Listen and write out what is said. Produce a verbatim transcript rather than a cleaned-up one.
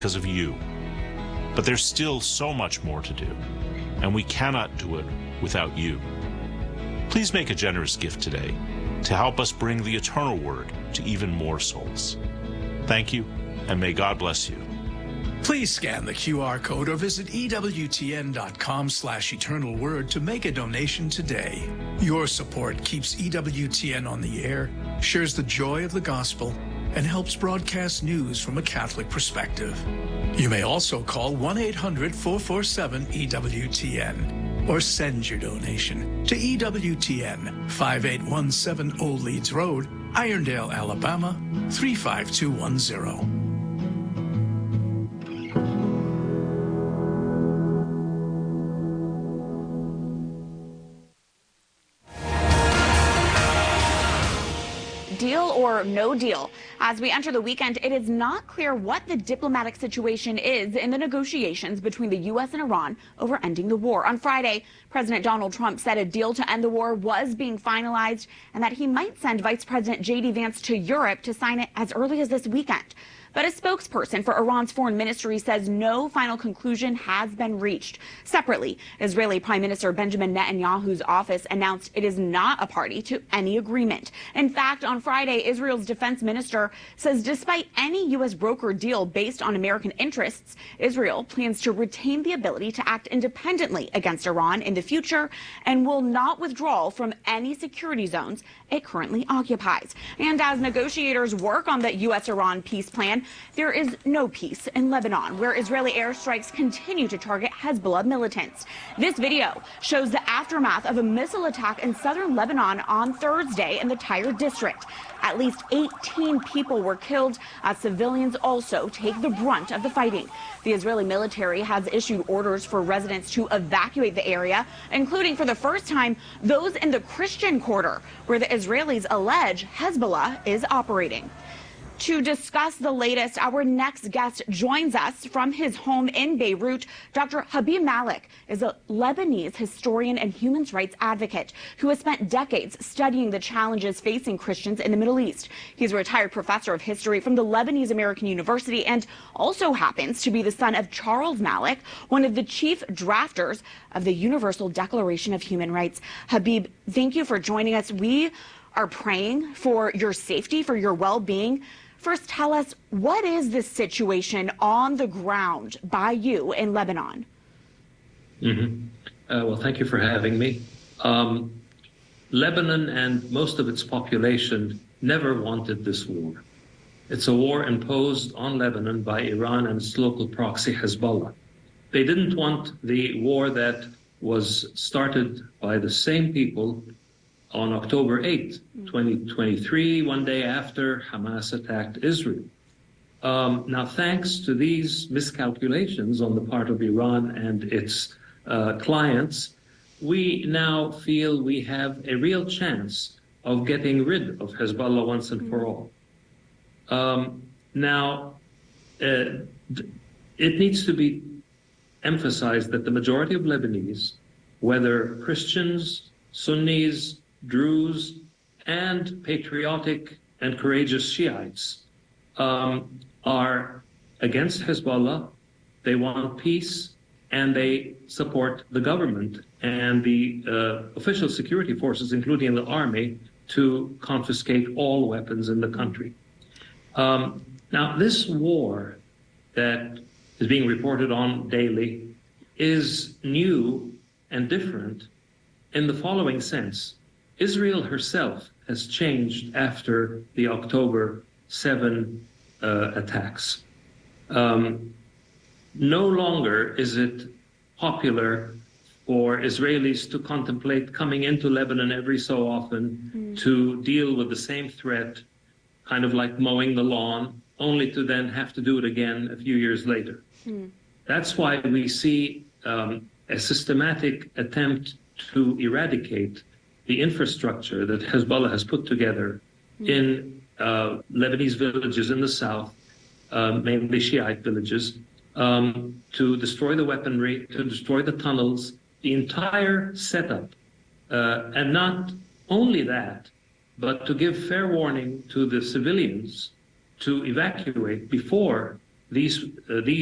because of you. But there's still so much more to do, and we cannot do it without you. Please make a generous gift today to help us bring the eternal word to even more souls. Thank you, and may God bless you. Please scan the Q R code or visit E W T N dot com slash eternal word to make a donation today. Your support keeps E W T N on the air, shares the joy of the gospel, and helps broadcast news from a Catholic perspective. You may also call one eight hundred, four four seven, E W T N or send your donation to E W T N, five eight one seven Old Leeds Road, Irondale, Alabama, three five two one zero. Deal or no deal? As we enter the weekend, it is not clear what the diplomatic situation is in the negotiations between the U S and Iran over ending the war. On Friday, President Donald Trump said a deal to end the war was being finalized and that he might send Vice President J D Vance to Europe to sign it as early as this weekend. But a spokesperson for Iran's foreign ministry says no final conclusion has been reached. Separately, Israeli Prime Minister Benjamin Netanyahu's office announced it is not a party to any agreement. In fact, on Friday, Israel's defense minister says despite any U S brokered deal based on American interests, Israel plans to retain the ability to act independently against Iran in the future and will not withdraw from any security zones it currently occupies. And as negotiators work on the U S Iran peace plan, there is no peace in Lebanon, where Israeli airstrikes continue to target Hezbollah militants. This video shows the aftermath of a missile attack in southern Lebanon on Thursday in the Tyre district. At least eighteen people were killed as civilians also take the brunt of the fighting. The Israeli military has issued orders for residents to evacuate the area, including for the first time those in the Christian quarter, where the Israelis allege Hezbollah is operating. To discuss the latest, our next guest joins us from his home in Beirut. Doctor Habib Malik is a Lebanese historian and human rights advocate who has spent decades studying the challenges facing Christians in the Middle East. He's a retired professor of history from the Lebanese American University and also happens to be the son of Charles Malik, one of the chief drafters of the Universal Declaration of Human Rights. Habib, thank you for joining us. We are praying for your safety, for your well-being. First, tell us, what is the situation on the ground by you in Lebanon? Mm-hmm. uh, well, thank you for having me. Um, Lebanon and most of its population never wanted this war. It's a war imposed on Lebanon by Iran and its local proxy, Hezbollah. They didn't want the war that was started by the same people on October eighth, twenty twenty-three, one day after Hamas attacked Israel. Um, now, thanks to these miscalculations on the part of Iran and its uh, clients, we now feel we have a real chance of getting rid of Hezbollah once and for all. Um, now, uh, it needs to be emphasized that the majority of Lebanese, whether Christians, Sunnis, Druze, and patriotic and courageous Shiites, um, are against Hezbollah. They want peace, and they support the government and the uh, official security forces, including the army, to confiscate all weapons in the country. Um, now, this war that is being reported on daily is new and different in the following sense. Israel herself has changed after the October seventh uh, attacks. Um, no longer is it popular for Israelis to contemplate coming into Lebanon every so often mm. to deal with the same threat, kind of like mowing the lawn, only to then have to do it again a few years later. Mm. That's why we see um, a systematic attempt to eradicate the infrastructure that Hezbollah has put together mm. in uh, Lebanese villages in the south, uh, mainly Shiite villages, um, to destroy the weaponry, to destroy the tunnels, the entire setup. Uh, and not only that, but to give fair warning to the civilians to evacuate before these uh, these